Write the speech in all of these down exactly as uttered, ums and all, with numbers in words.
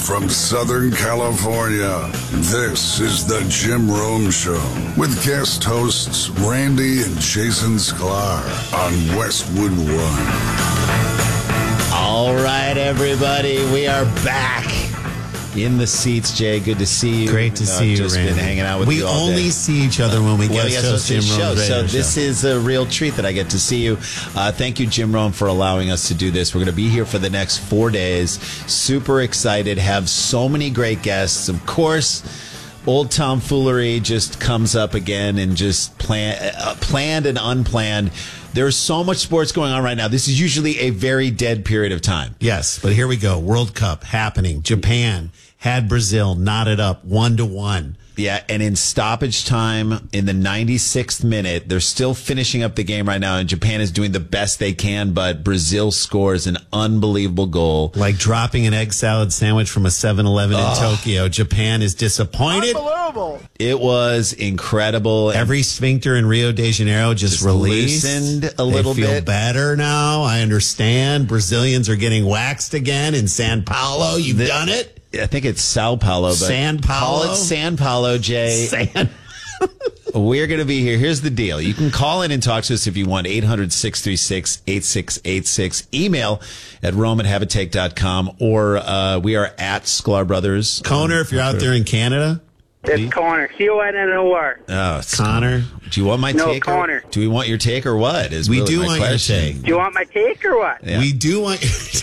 from Southern California, this is the Jim Rome Show with guest hosts Randy and Jason Sklar on Westwood One. All right, everybody, we are back in the seats. Jay, good to see you. Great to uh, see you, just Randy. been hanging out with we you all only day. see each other when we well, guest yes, host Jim show. Rome's So radio this show. is a real treat that I get to see you. Uh, thank you, Jim Rome, for allowing us to do this. We're going to be here for the next four days. Super excited. Have so many great guests. Of course, old tomfoolery just comes up again and just plan, uh, planned and unplanned. There's so much sports going on right now. This is usually a very dead period of time. Yes, but here we go. World Cup happening. Japan had Brazil knotted up one to one. Yeah, and in stoppage time in the ninety-sixth minute, they're still finishing up the game right now, and Japan is doing the best they can, but Brazil scores an unbelievable goal. Like dropping an egg salad sandwich from a seven eleven in Tokyo. Japan is disappointed. Unbelievable. It was incredible. Every sphincter in Rio de Janeiro just, Just released. loosened a little they feel bit. better now. I understand. Brazilians are getting waxed again in San Paulo. You've The- done it. I think it's Sao Paulo. But San Paulo? Call it San Paulo, Jay. San. We're going to be here. Here's the deal. You can call in and talk to us if you want. eight hundred, six three six, eight six eight six. Email at rome at habitate dot com. Or uh, we are at Sklar Brothers. Connor, if you're out there in Canada. It's Connor. C O N N O R. Oh, it's Connor. Do you want my No, take? Connor. Or, do we want your take or what? Is We really do my want your question. take. Do you want my take or what? Yeah. We do want.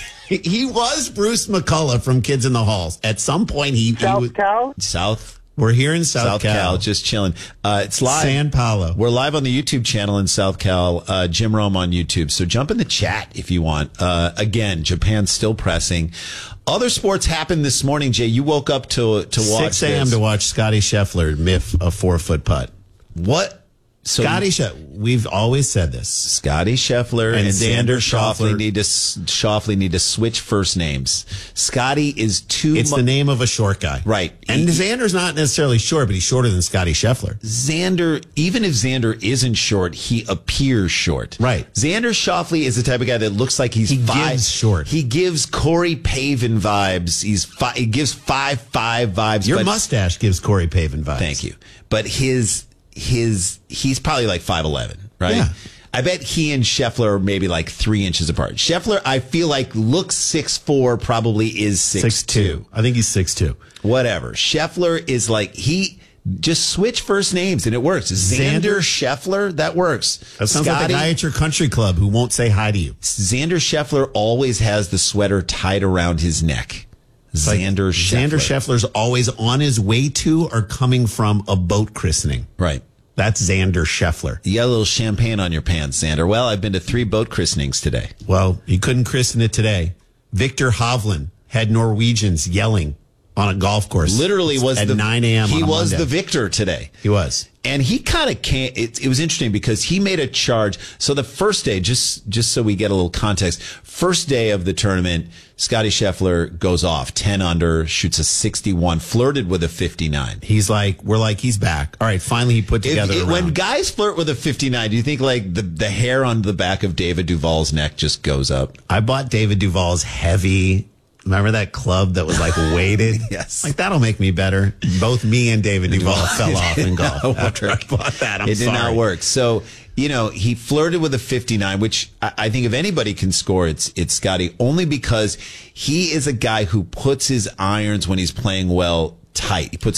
He was Bruce McCullough from Kids in the Halls. At some point, he, he South was, Cal? South we're here in South, South Cal. Cal, just chilling. Uh, it's live. San Paulo. We're live on the YouTube channel in South Cal, uh, Jim Rome on YouTube. So jump in the chat if you want. Uh, again, Japan's still pressing. Other sports happened this morning, Jay. You woke up to to watch six a.m. this. to watch Scotty Scheffler miff a four-foot putt. What? So Scotty Scheffler, we've always said this. Scotty Scheffler and, And Xander Xander Schauffele Schauffele. need to Schauffele need to switch first names. Scotty is too. It's mu- the name of a short guy. Right. And He- Xander's not necessarily short, but he's shorter than Scotty Scheffler. Xander, even if Xander isn't short, he appears short. Right. Xander Schauffele is the type of guy that looks like he's He five, gives short. He gives Corey Pavin vibes. He's fi- he gives five five vibes. Your but, mustache gives Corey Pavin vibes. Thank you. But his his he's probably like five eleven, right? Yeah. I bet he and Scheffler are maybe like three inches apart. Scheffler, I feel like looks six four, probably is six two. I think he's six two. Whatever. Scheffler is like he. Just switch first names and it works. Xander, Xander- Scheffler, that works. That sounds like Scotty- the guy at your country club who won't say hi to you. Xander Scheffler always has the sweater tied around his neck. Like Xander Scheffler. Xander Scheffler's always on his way to or coming from a boat christening. Right. That's Xander Scheffler. You got a little champagne on your pants, Xander. Well, I've been to three boat christenings today. Well, you couldn't christen it today. Victor Hovland had Norwegians yelling on a golf course. Literally was at the nine a.m. He on a was Monday. the victor today. He was. And he kind of can't. It, it was interesting because he made a charge. So the first day, just just so we get a little context, first day of the tournament, Scotty Scheffler goes off ten under, shoots a sixty-one, flirted with a fifty-nine. He's like, we're like, he's back. All right, finally he put If- together if- a when round. guys flirt with a fifty-nine, do you think like the the hair on the back of David Duval's neck just goes up? I bought David Duval's heavy. Remember that club that was like weighted? Yes. Like that'll make me better. Both me and David Duval fell off in golf after I bought that. I'm it did sorry. not work. So, you know, he flirted with a fifty-nine, which I, I think if anybody can score, it's it's Scotty, only because he is a guy who puts his irons when he's playing well tight. He puts